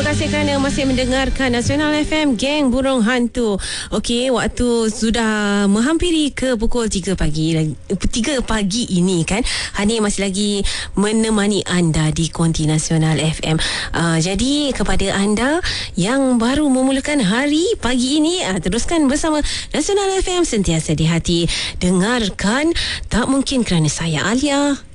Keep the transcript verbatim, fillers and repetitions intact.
kasih kerana masih mendengarkan Nasional F M, geng burung hantu. Okey, waktu sudah menghampiri ke pukul tiga pagi tiga pagi ini kan. Hani masih lagi menemani anda di Konti Nasional F M. Uh, jadi kepada anda yang baru memulakan hari pagi ini, uh, teruskan bersama Nasional F M, sentiasa di hati. Dengarkan Tak Mungkin kerana saya Alia.